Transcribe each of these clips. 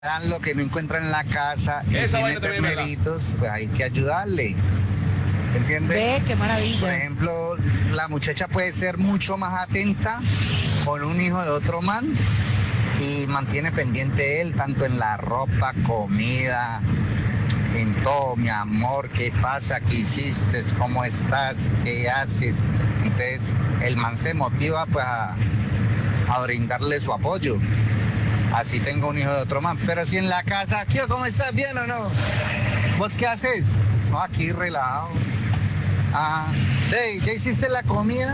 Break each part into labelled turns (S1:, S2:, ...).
S1: lo que no encuentran en la casa y
S2: Esa
S1: tiene
S2: vaina también es
S1: terneritos, pues hay que ayudarle. ¿Entiendes?
S3: Ve, qué maravilla.
S1: Por ejemplo, la muchacha puede ser mucho más atenta con un hijo de otro man y mantiene pendiente él, tanto en la ropa, comida, en todo, mi amor, ¿qué pasa? ¿Qué hiciste? ¿Cómo estás? ¿Qué haces? Entonces, el man se motiva pues a brindarle su apoyo. Así tengo un hijo de otro man. Pero si en la casa, tío, ¿cómo estás? ¿Bien o no? ¿Vos qué haces? No, aquí relajado. Ah, hey, ¿ya hiciste la comida?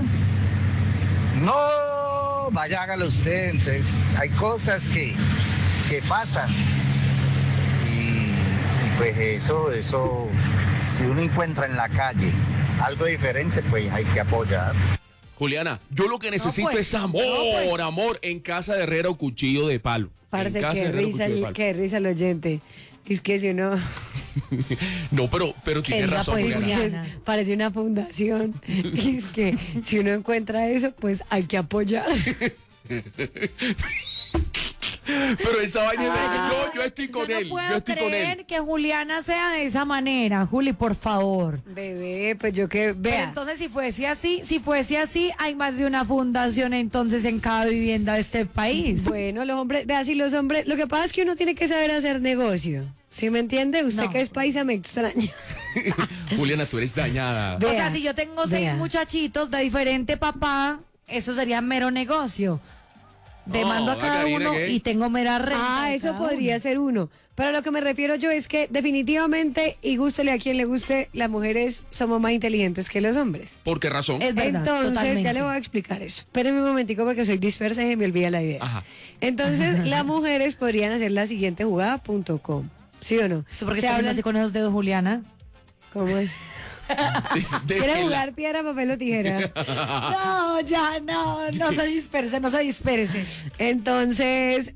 S1: No, vaya, hágalo usted. Entonces, hay cosas que pasan. Y pues eso, si uno encuentra en la calle algo diferente, pues hay que apoyar.
S2: Juliana, yo lo que necesito
S3: pues,
S2: es amor, amor, en casa de herrero, cuchillo de palo.
S4: Parece
S2: En casa de
S4: que
S2: herrero,
S4: risa,
S2: cuchillo de palo.
S4: que risa el oyente. Es que si uno...
S2: No, pero tienes
S3: Es la
S2: razón,
S3: poesía.
S2: Juliana.
S3: Diana.
S4: Parece una fundación. Y es que si uno encuentra eso, pues hay que apoyar.
S2: Pero esa vaina es de yo estoy con
S3: Yo
S2: él,
S3: no puedo
S2: yo estoy con
S3: creer
S2: él.
S3: que Juliana sea de esa manera, Juli, por favor.
S4: Bebé, pues yo que...
S3: Pero
S4: Vea,
S3: entonces si fuese así, hay más de una fundación entonces en cada vivienda de este país.
S4: bueno, los hombres... Vea, si los hombres... Lo que pasa es que uno tiene que saber hacer negocio. ¿Sí me entiende? Usted
S3: No.
S4: que es paisa me extraña.
S2: Juliana, tú eres dañada.
S3: O
S4: Vea,
S3: sea, si yo tengo 6
S4: vea.
S3: muchachitos de diferente papá, eso sería mero negocio. Demando a
S2: No,
S3: cada
S2: Karina,
S3: uno
S2: ¿qué?
S3: y tengo mera renta.
S4: Ah,
S3: de
S4: eso
S3: cada
S4: podría
S3: uno.
S4: ser uno. Pero lo que me refiero yo es que definitivamente, y gústele a quien le guste, las mujeres somos más inteligentes que los hombres.
S2: ¿Por qué razón?
S3: Es verdad,
S4: Entonces,
S3: totalmente.
S4: ya le voy a explicar eso. Espérenme un momentico porque soy dispersa y me olvida la idea.
S2: Ajá.
S4: Entonces, las mujeres podrían hacer la siguiente jugada.com. ¿Sí o no?
S3: ¿Eso porque
S4: Se
S3: está hablando
S4: hablan-
S3: así con esos dedos, Juliana?
S4: ¿Cómo es? ¿Quieres jugar piedra, papel o tijera?
S3: No, ya, no se disperse, no se disperse.
S4: Entonces,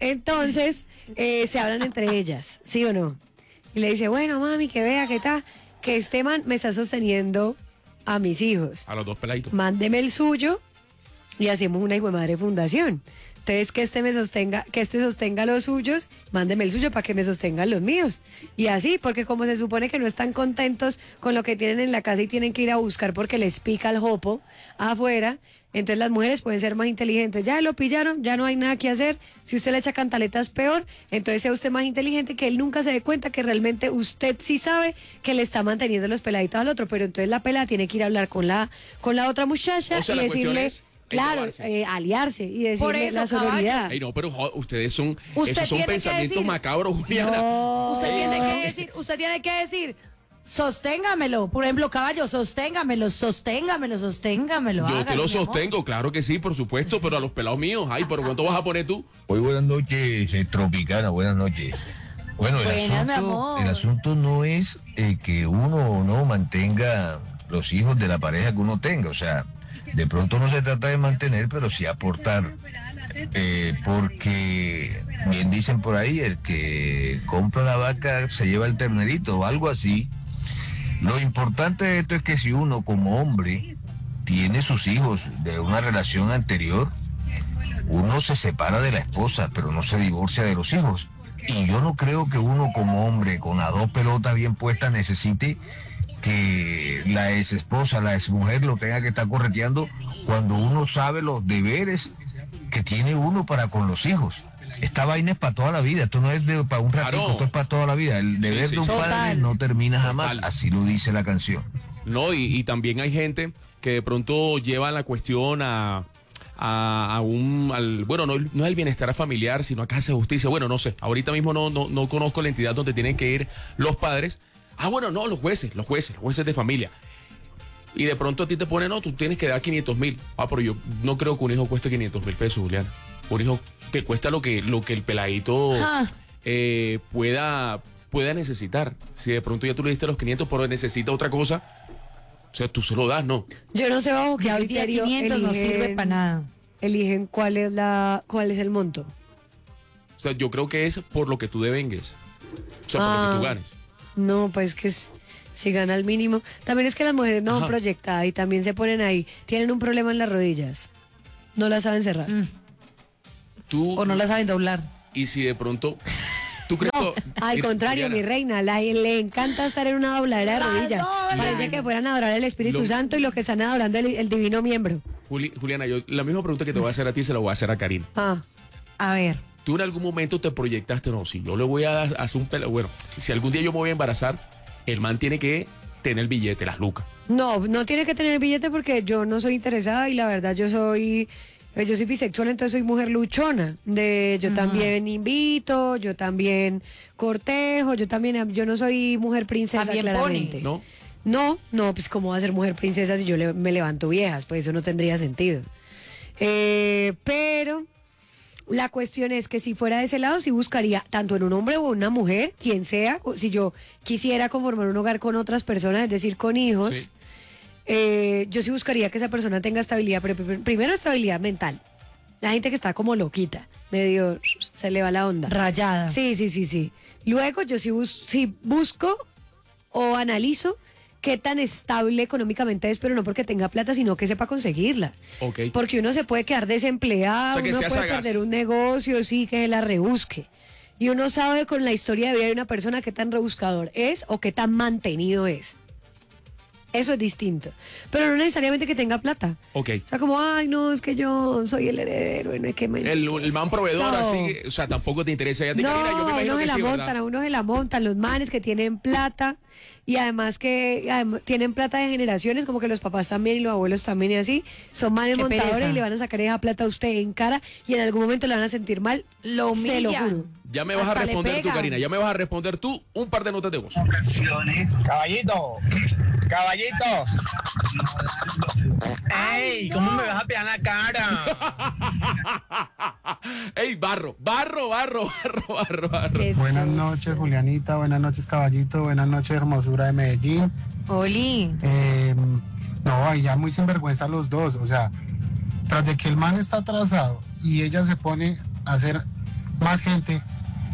S4: se hablan entre ellas, ¿sí o no? Y le dice, bueno, mami, que vea que está, que este man me está sosteniendo a mis hijos.
S2: A los dos peladitos.
S4: Mándeme el suyo y hacemos una hijo de madre fundación. Entonces, que este sostenga los suyos, mándeme el suyo para que me sostengan los míos. Y así, porque como se supone que no están contentos con lo que tienen en la casa y tienen que ir a buscar porque les pica el jopo afuera, entonces las mujeres pueden ser más inteligentes. Ya lo pillaron, ya no hay nada que hacer. Si usted le echa cantaletas peor, entonces sea usted más inteligente, que él nunca se dé cuenta que realmente usted sí sabe que le está manteniendo los peladitos al otro. Pero entonces la pelada tiene que ir a hablar con la otra muchacha
S2: O sea,
S4: y
S2: la cuestión
S4: decirle...
S2: es
S4: Claro,
S2: engabarse.
S4: aliarse y
S3: Por
S4: decirle
S3: eso,
S4: la sororidad.
S2: Ay, no, pero ustedes son,
S3: Usted
S2: esos son
S3: tiene que
S2: pensamientos
S3: decir-
S2: macabros, Juliana.
S4: No.
S3: Usted tiene que decir, sosténgamelo. Por ejemplo, caballo, sosténgamelo.
S2: Yo te lo sostengo, claro que sí, por supuesto, pero a los pelados míos, ay, pero ¿cuánto vas a poner tú?
S5: Muy buenas noches, Tropicana, buenas noches. Bueno,
S3: Buenas, mi amor.
S5: el asunto no es que uno no mantenga los hijos de la pareja que uno tenga, o sea, de pronto no se trata de mantener, pero sí aportar, porque bien dicen por ahí, el que compra la vaca se lleva el ternerito o algo así. Lo importante de esto es que si uno como hombre tiene sus hijos de una relación anterior, uno se separa de la esposa, pero no se divorcia de los hijos. Y yo no creo que uno como hombre con las dos pelotas bien puestas necesite que la ex esposa, la ex mujer lo tenga que estar correteando cuando uno sabe los deberes que tiene uno para con los hijos. Esta vaina es para toda la vida, esto no es para un ratito,
S2: Claro.
S5: esto es para toda la vida. El deber
S2: sí,
S5: de un
S2: sí.
S5: padre
S3: Total.
S5: no termina jamás,
S2: Total.
S5: así lo dice la canción.
S2: No, y también hay gente que de pronto lleva la cuestión bueno, no es el bienestar familiar, sino a casa de justicia. Bueno, no sé, ahorita mismo no conozco la entidad donde tienen que ir los padres. Ah, bueno, no, los jueces de familia. Y de pronto a ti te ponen, no, tú tienes que dar 500,000. Ah, pero yo no creo que un hijo cueste 500,000 pesos, Juliana. Un hijo que cuesta lo que el peladito
S3: Ah.
S2: pueda necesitar. Si de pronto ya tú le diste los 500, pero necesita otra cosa, o sea, tú se lo das, ¿no?
S4: Yo no sé bajo qué
S3: Ya hoy día
S4: criterio
S3: 500 no sirve para nada.
S4: eligen cuál es el monto.
S2: O sea, yo creo que es por lo que tú devengues. O sea, por lo que tú ganes.
S4: No, pues que si gana el mínimo. También es que las mujeres no son
S2: Ajá.
S4: proyectadas y también se ponen ahí. Tienen un problema en las rodillas. No las saben cerrar.
S2: Tú,
S3: O no la saben doblar.
S2: y si de pronto ¿Tú crees
S4: No, al
S2: Mira,
S4: contrario,
S2: Juliana,
S4: mi reina, le encanta estar en una dobladera de
S3: La
S4: rodillas.
S3: dobla.
S4: Parece que fueran a adorar el Espíritu
S2: Lo-
S4: Santo y lo que están adorando el divino miembro.
S2: Juliana, yo la misma pregunta que te voy a hacer a ti se la voy a hacer a Karina.
S4: Ah,
S3: A ver.
S2: ¿Tú en algún momento te proyectaste, no, si yo le voy a hacer un pelo, bueno, si algún día yo me voy a embarazar, el man tiene que tener el billete, las lucas?
S4: no tiene que tener billete porque yo no soy interesada y la verdad yo soy bisexual, entonces soy mujer luchona. Yo también invito, yo también cortejo, yo no soy mujer princesa
S3: También
S4: claramente.
S2: ¿No?
S4: No, pues cómo va a ser mujer princesa si yo me levanto viejas, pues eso no tendría sentido. Pero la cuestión es que si fuera de ese lado, sí buscaría tanto en un hombre o una mujer, quien sea, si yo quisiera conformar un hogar con otras personas, es decir, con hijos.
S2: Sí.
S4: Yo sí buscaría que esa persona tenga estabilidad, pero primero estabilidad mental. La gente que está como loquita, medio se le va la onda.
S3: Rayada.
S4: Sí. Luego yo sí busco o analizo qué tan estable económicamente es, pero no porque tenga plata, sino que sepa conseguirla.
S2: Ok.
S4: Porque uno se puede quedar desempleado,
S2: O sea, que
S4: uno
S2: sea
S4: puede
S2: sagaz.
S4: perder un negocio, sí, que la rebusque. Y uno sabe con la historia de vida de una persona qué tan rebuscador es o qué tan mantenido es. Eso es distinto. Pero no necesariamente que tenga plata.
S2: Ok.
S4: O sea, como, ay, no, es que yo soy el heredero, no es que me...
S2: El man proveedor,
S4: Eso.
S2: así, o sea, tampoco te interesa. Ya te
S4: No,
S2: Karina, yo me
S4: a
S2: imagino
S4: uno
S2: que
S4: se la
S2: sí,
S4: montan,
S2: ¿verdad?
S4: a uno se la montan, los manes que tienen plata y además tienen plata de generaciones, como que los papás también y los abuelos también y así, son manes
S3: Qué
S4: montadores
S3: pereza.
S4: y le van a sacar esa plata a usted en cara y en algún momento le van a sentir mal,
S3: Lo
S4: se lo
S3: humillan.
S4: juro.
S2: Ya me vas a
S3: Hasta le
S2: responder tú,
S3: pegan.
S2: Karina. Ya me vas a responder tú un par de notas de voz.
S6: Caballito, caballito. ¡Ey! ¿Cómo me vas a pegar la cara?
S2: ¡Ey, barro!
S4: Qué
S7: Buenas
S4: susto.
S7: noches, Julianita. Buenas noches, Caballito. Buenas noches, hermosura de Medellín.
S3: Oli.
S7: No, ahí ya muy sinvergüenza los dos. O sea, tras de que el man está atrasado y ella se pone a hacer más gente.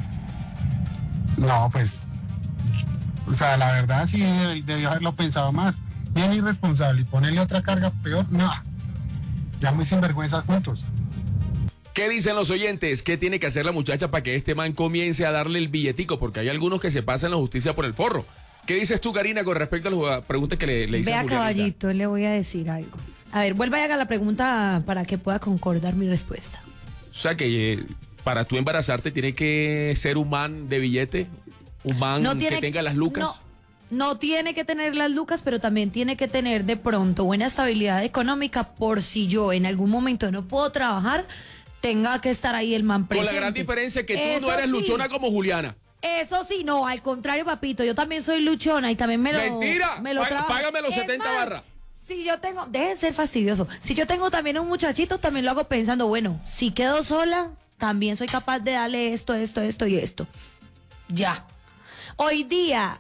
S7: No, pues. O sea, la verdad sí debió haberlo pensado más. Bien irresponsable y ponerle otra carga peor. No. Ya muy sinvergüenzas juntos.
S2: ¿Qué dicen los oyentes? ¿Qué tiene que hacer la muchacha para que este man comience a darle el billetico? Porque hay algunos que se pasan la justicia por el forro. ¿Qué dices tú, Karina, con respecto a las preguntas que le hice
S3: Vea,
S2: a Julianita?
S3: caballito, le voy a decir algo. A ver, vuelva y haga la pregunta para que pueda concordar mi respuesta.
S2: O sea que para tú embarazarte tiene que ser un man de billete, un man que tenga las lucas.
S3: No tiene que tener las lucas, pero también tiene que tener de pronto buena estabilidad económica por si yo en algún momento no puedo trabajar, tenga que estar ahí el man
S2: Con
S3: presente.
S2: la gran diferencia que tú
S3: Eso
S2: no eres
S3: sí.
S2: luchona como Juliana.
S3: Eso sí, no, al contrario, papito, yo también soy luchona y también me lo...
S2: ¡Mentira!
S3: Me lo trabajo.
S2: Págame los
S3: Es
S2: 70
S3: más,
S2: barras.
S3: Si yo tengo, dejen de ser fastidioso. Si yo tengo también un muchachito, también lo hago pensando, bueno, si quedo sola, también soy capaz de darle esto y esto. Ya. Hoy día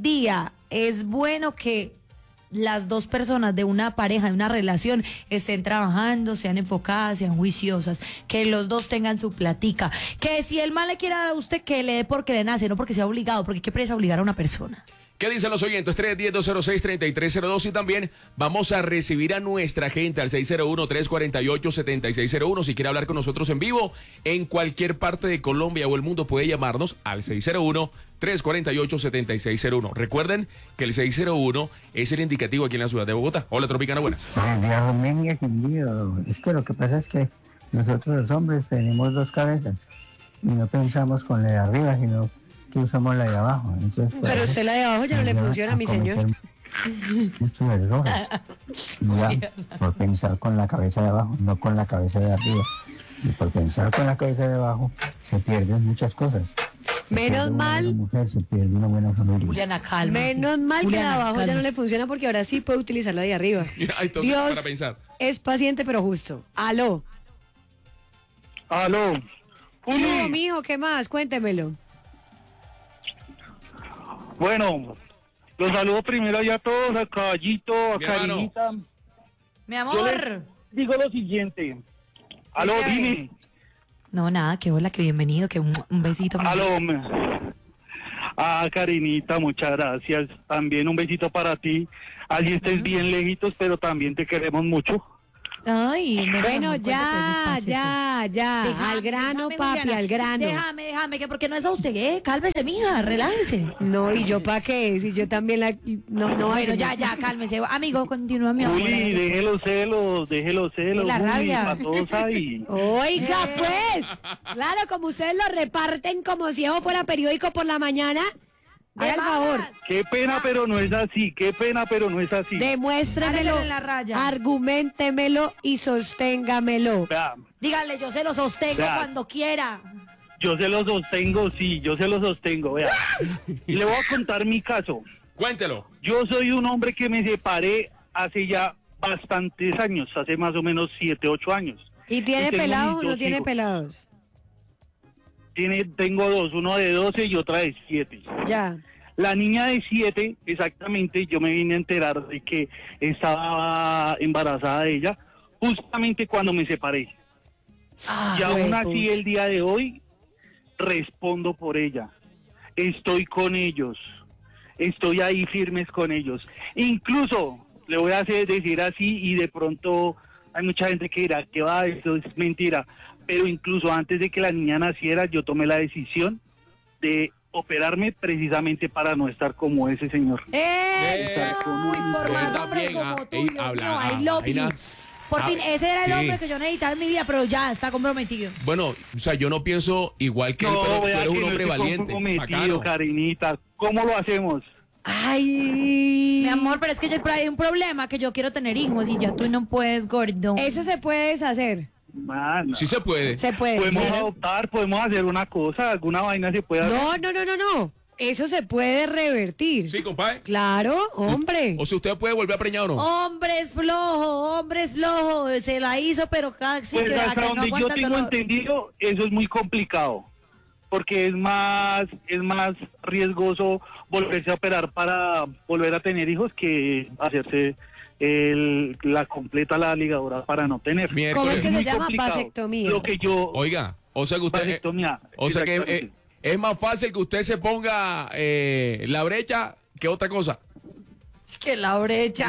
S3: es bueno que las dos personas de una pareja, de una relación, estén trabajando, sean enfocadas, sean juiciosas, que los dos tengan su platica. Que si el mal le quiera dar a usted, que le dé porque le nace, no porque sea obligado, porque qué presa obligar a una persona.
S2: ¿Qué dicen los oyentes? 310-206-3302 y también vamos a recibir a nuestra gente al 601-348-7601. Si quiere hablar con nosotros en vivo, en cualquier parte de Colombia o el mundo puede llamarnos al 601-348-7601. Recuerden que el 601 es el indicativo aquí en la ciudad de Bogotá. Hola, Tropicana, buenas.
S8: Armenia, querido. Es que lo que pasa es que nosotros los hombres tenemos dos cabezas y no pensamos con la de arriba, sino que usamos la de abajo. Entonces, por
S4: Pero
S8: eso
S4: usted la de abajo ya no
S8: nos
S4: le
S8: lleva
S4: funciona,
S8: a
S4: mi señor.
S8: cometer muchos errores. Ya, por pensar con la cabeza de abajo, no con la cabeza de arriba. Y por pensar con la cabeza de abajo se pierden muchas cosas. Se
S4: Menos
S8: pierde una
S4: mal.
S8: buena mujer, se pierde una buena familia.
S3: Juliana, calma.
S4: Menos mal que la de
S3: Juliana,
S4: abajo ya no
S3: cálmese.
S4: le funciona porque ahora sí puede utilizar la de arriba.
S2: Entonces,
S4: Dios
S2: para pensar.
S4: es paciente pero justo. Aló.
S6: Aló.
S4: No, mijo, ¿qué más? Cuéntemelo.
S6: Bueno, los saludo primero allá a todos, a Caballito, a
S2: Mi hermano.
S6: Karinita.
S3: Mi
S6: Yo
S3: amor.
S6: digo lo siguiente. Aló,
S4: Dígame.
S6: dime.
S3: No, nada, que hola, que bienvenido, que un besito. mi amor.
S6: Aló. Karinita, muchas gracias. También un besito para ti. Allí estés bien lejitos, pero también te queremos mucho.
S3: Ay,
S4: Bueno, ya, al grano, papi, al grano.
S3: Déjame, que porque no es a usted, cálmese, mija, relájese.
S4: No, ¿y yo para qué? Si yo también la... No,
S3: Bueno, ya, cálmese. Amigo, continúa, mi amor.
S6: Juli, deje los celos,
S3: Y la
S6: Juli,
S3: rabia.
S6: para todos ahí.
S4: Oiga, pues, claro, como ustedes lo reparten como si eso fuera periódico por la mañana, haga el favor,
S6: Qué pena, pero no es así,
S4: demuéstremelo,
S3: Párele en la raya.
S4: argumentémelo y sosténgamelo.
S6: Vea,
S3: Dígale, yo se lo sostengo
S6: Ya.
S3: cuando quiera.
S6: yo se lo sostengo, sí, yo se lo sostengo, vea. Le voy a contar mi caso.
S2: Cuéntelo.
S6: Yo soy un hombre que me separé hace ya bastantes años, hace más o menos 7, 8 años.
S4: ¿Y tiene
S6: tengo
S4: pelados
S6: mis
S4: o no
S6: dos
S4: tiene
S6: hijos.
S4: pelados?
S6: Tengo dos, uno de 12 y otra de 7.
S4: Ya.
S6: La niña de 7, exactamente, yo me vine a enterar de que estaba embarazada de ella justamente cuando me separé. Y aún así, el día de hoy, respondo por ella. Estoy con ellos. Estoy ahí firmes con ellos. Incluso, le voy a decir así, y de pronto hay mucha gente que dirá que va, eso es mentira. Pero incluso antes de que la niña naciera, yo tomé la decisión de operarme precisamente para no estar como ese señor.
S3: ¡Eso! Uy, por más
S2: Está
S3: hombres
S2: bien,
S3: como tú,
S2: ey,
S3: Dios
S2: habla,
S3: mío, I love you.
S2: vaina.
S3: Por fin, ese era el
S2: sí.
S3: hombre que yo necesitaba en mi vida, pero ya está comprometido.
S2: Bueno, o sea, yo no pienso igual que él, pero tú
S6: vea
S2: eres
S6: que
S2: un
S6: no
S2: hombre
S6: estoy
S2: valiente.
S6: comprometido,
S2: Bacano.
S6: Karinita. ¿Cómo lo hacemos?
S4: Ay.
S3: Mi amor, pero es que hay un problema, que yo quiero tener hijos y ya tú no puedes, gordo.
S4: Eso se puede deshacer.
S6: Mano.
S2: Sí se puede.
S4: Se puede.
S6: Podemos
S4: claro.
S6: adoptar, podemos hacer una cosa, alguna vaina se puede hacer.
S4: No. Eso se puede revertir.
S2: Sí, compadre.
S4: Claro, hombre.
S2: O si usted puede volver a preñar o no.
S3: Hombre es flojo, se la hizo, pero casi
S6: Pues
S3: que
S6: hasta
S3: que no
S6: donde yo
S3: aguanta el
S6: tengo
S3: dolor.
S6: entendido, eso es muy complicado, porque es más riesgoso volverse a operar para volver a tener hijos que hacerse la ligadura para no tener.
S4: ¿Cómo es que se
S6: muy
S4: llama?
S6: complicado.
S4: Vasectomía.
S6: Lo que yo...
S2: Oiga, o sea que usted...
S6: Vasectomía,
S2: o sea que
S6: exactamente.
S2: es más fácil que usted se ponga la brecha que otra cosa.
S3: Es que la brecha.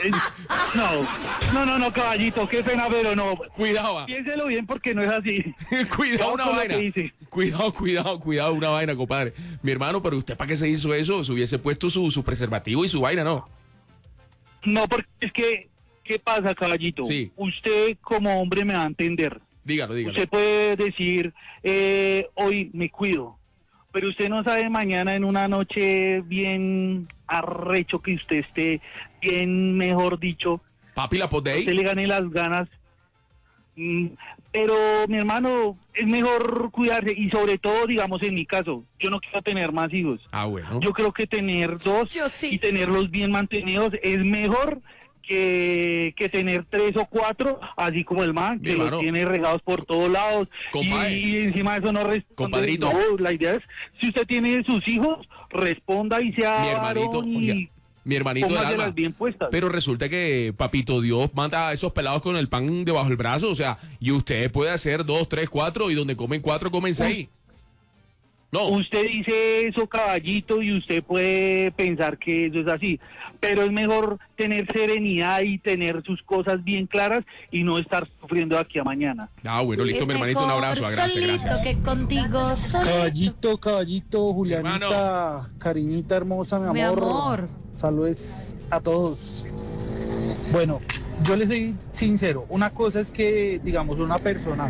S6: No, caballito, qué pena, pero no.
S2: Cuidado.
S6: Piénselo bien porque no es así.
S2: Cuidado una
S6: Vamos con lo
S2: vaina.
S6: que dice.
S2: Cuidado una vaina, compadre. Mi hermano, pero usted para qué se hizo eso, se hubiese puesto su preservativo y su vaina, ¿no?
S6: No, porque es que, ¿qué pasa, caballito?
S2: Sí.
S6: Usted como hombre me va a entender.
S2: Dígalo.
S6: Usted puede decir, hoy me cuido, pero usted no sabe mañana en una noche bien arrecho que usted esté bien, mejor dicho,
S2: Papi, la pot
S6: usted le gane las ganas. Pero, mi hermano, es mejor cuidarse y sobre todo, digamos, en mi caso, yo no quiero tener más hijos.
S2: Ah, bueno.
S6: Yo creo que tener 2
S3: Yo sí.
S6: y tenerlos bien mantenidos es mejor que tener 3 o 4, así como el man,
S2: Mi
S6: que
S2: hermano.
S6: los tiene regados por todos lados.
S2: Compadre.
S6: Y encima de eso no responde.
S2: Compadrito.
S6: No, la idea es, si usted tiene sus hijos, responda y sea
S2: Mi hermanito,
S6: varón
S2: oiga,
S6: y
S2: mi hermanito del
S6: póngaselas
S2: alma.
S6: bien puestas.
S2: Pero resulta que Papito Dios manda a esos pelados con el pan debajo del brazo, o sea, y usted puede hacer 2, 3, 4 y donde comen 4 comen 6. No,
S6: Usted dice eso, caballito, y usted puede pensar que eso es así, pero es mejor tener serenidad y tener sus cosas bien claras y no estar sufriendo de aquí a mañana.
S2: bueno, listo, mi hermanito, un abrazo, gracias,
S3: solito
S2: gracias.
S3: que contigo solito.
S7: Caballito, Julianita, Karinita hermosa, mi
S3: Mi amor.
S7: Saludos a todos. Bueno, yo les soy sincero, una cosa es que, digamos, una persona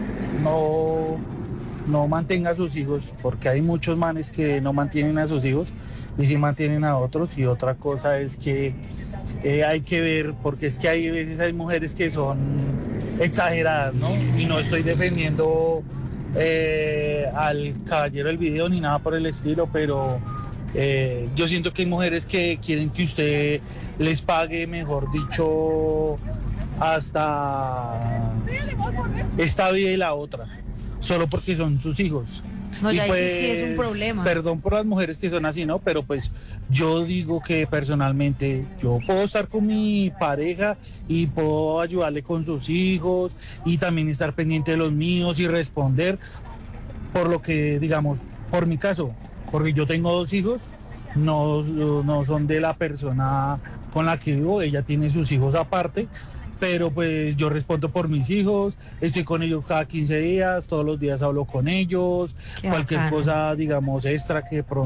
S7: no mantenga a sus hijos, porque hay muchos manes que no mantienen a sus hijos y sí mantienen a otros, y otra cosa es que hay que ver, porque es que hay veces hay mujeres que son exageradas, ¿no? Y no estoy defendiendo al caballero del video ni nada por el estilo, pero yo siento que hay mujeres que quieren que usted les pague, mejor dicho, hasta esta vida y la otra, solo porque son sus hijos.
S3: No,
S7: Y
S3: ya ahí sí es un problema.
S7: Perdón por las mujeres que son así, ¿no? Pero pues yo digo que personalmente yo puedo estar con mi pareja y puedo ayudarle con sus hijos y también estar pendiente de los míos y responder por lo que, digamos, por mi caso, porque yo tengo 2 hijos, no son de la persona con la que vivo, ella tiene sus hijos aparte pero pues yo respondo por mis hijos, estoy con ellos cada 15 días, todos los días hablo con ellos,
S4: Qué
S7: cualquier
S4: bacano.
S7: cosa, digamos, extra que de pronto